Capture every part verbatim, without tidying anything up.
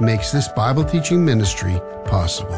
makes this Bible teaching ministry possible.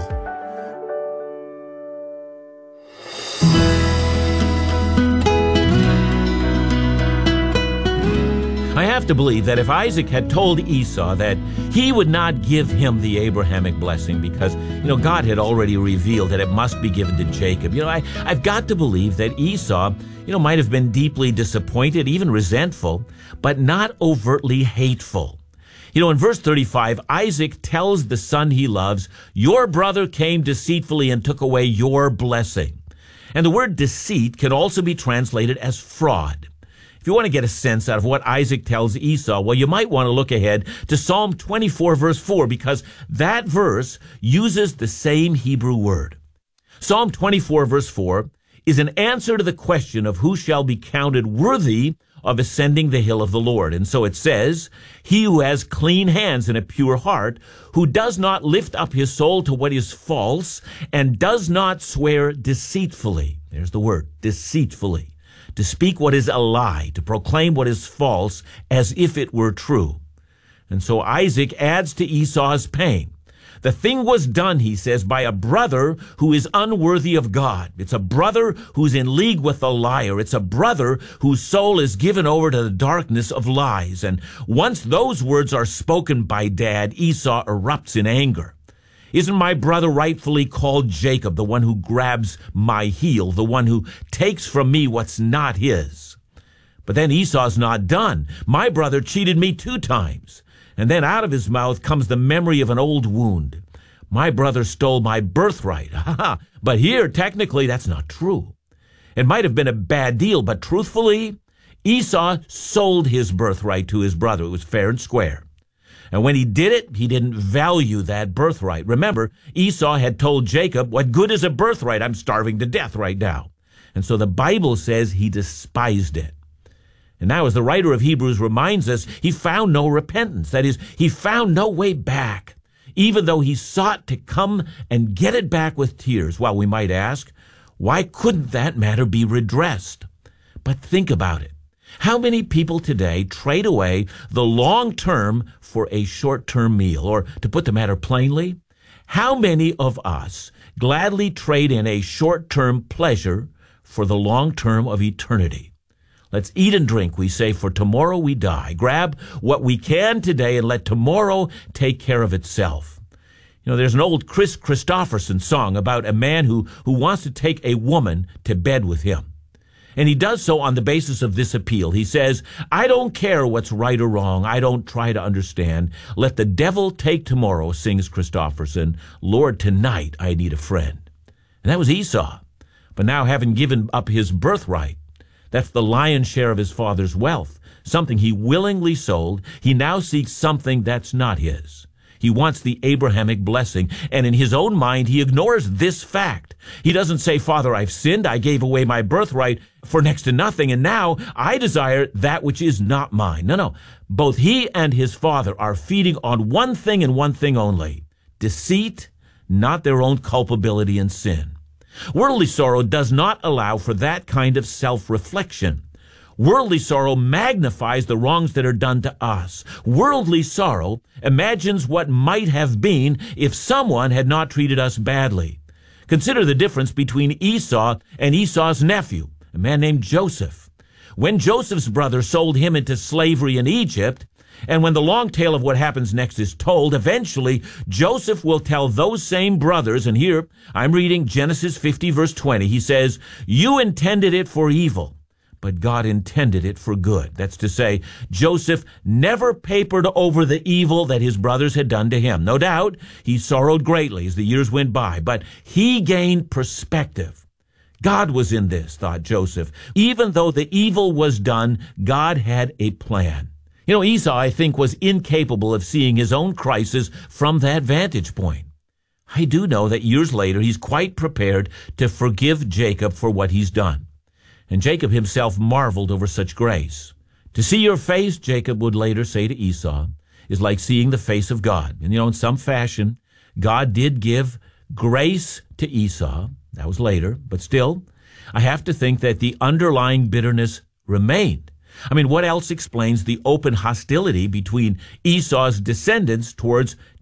I have to believe that if Isaac had told Esau that he would not give him the Abrahamic blessing because, you know, God had already revealed that it must be given to Jacob, you know, I, I've got to believe that Esau, you know, might have been deeply disappointed, even resentful, but not overtly hateful. You know, in verse thirty-five, Isaac tells the son he loves, "Your brother came deceitfully and took away your blessing." And the word deceit can also be translated as fraud. If you want to get a sense out of what Isaac tells Esau, well, you might want to look ahead to Psalm twenty-four, verse four, because that verse uses the same Hebrew word. Psalm twenty-four, verse four, is an answer to the question of who shall be counted worthy of ascending the hill of the Lord. And so it says, "He who has clean hands and a pure heart, who does not lift up his soul to what is false, and does not swear deceitfully." There's the word, deceitfully. To speak what is a lie, to proclaim what is false as if it were true. And so Isaac adds to Esau's pain. The thing was done, he says, by a brother who is unworthy of God. It's a brother who's in league with a liar. It's a brother whose soul is given over to the darkness of lies. And once those words are spoken by Dad, Esau erupts in anger. Isn't my brother rightfully called Jacob, the one who grabs my heel, the one who takes from me what's not his? But then Esau's not done. My brother cheated me two times. And then out of his mouth comes the memory of an old wound. My brother stole my birthright. But here, technically, that's not true. It might have been a bad deal, but truthfully, Esau sold his birthright to his brother. It was fair and square. And when he did it, he didn't value that birthright. Remember, Esau had told Jacob, "What good is a birthright? I'm starving to death right now." And so the Bible says he despised it. And now, as the writer of Hebrews reminds us, he found no repentance. That is, he found no way back, even though he sought to come and get it back with tears. Well, we might ask, why couldn't that matter be redressed? But think about it. How many people today trade away the long term for a short-term meal? Or, to put the matter plainly, how many of us gladly trade in a short-term pleasure for the long term of eternity? Let's eat and drink, we say, for tomorrow we die. Grab what we can today and let tomorrow take care of itself. You know, there's an old Chris Christopherson song about a man who, who wants to take a woman to bed with him. And he does so on the basis of this appeal. He says, "I don't care what's right or wrong. I don't try to understand. Let the devil take tomorrow," sings Christopherson. "Lord, tonight I need a friend." And that was Esau. But now, having given up his birthright, that's the lion's share of his father's wealth, something he willingly sold, he now seeks something that's not his. He wants the Abrahamic blessing, and in his own mind, he ignores this fact. He doesn't say, "Father, I've sinned. I gave away my birthright for next to nothing, and now I desire that which is not mine." No, no. Both he and his father are feeding on one thing and one thing only: deceit, not their own culpability and sin. Worldly sorrow does not allow for that kind of self-reflection. Worldly sorrow magnifies the wrongs that are done to us. Worldly sorrow imagines what might have been if someone had not treated us badly. Consider the difference between Esau and Esau's nephew, a man named Joseph. When Joseph's brother sold him into slavery in Egypt, and when the long tale of what happens next is told, eventually Joseph will tell those same brothers, and here I'm reading Genesis fifty, verse twenty. He says, "You intended it for evil, but God intended it for good." That's to say, Joseph never papered over the evil that his brothers had done to him. No doubt, he sorrowed greatly as the years went by, but he gained perspective. God was in this, thought Joseph. Even though the evil was done, God had a plan. You know, Esau, I think, was incapable of seeing his own crisis from that vantage point. I do know that years later, he's quite prepared to forgive Jacob for what he's done. And Jacob himself marveled over such grace. To see your face, Jacob would later say to Esau, is like seeing the face of God. And you know, in some fashion, God did give grace to Esau. That was later. But still, I have to think that the underlying bitterness remained. I mean, what else explains the open hostility between Esau's descendants towards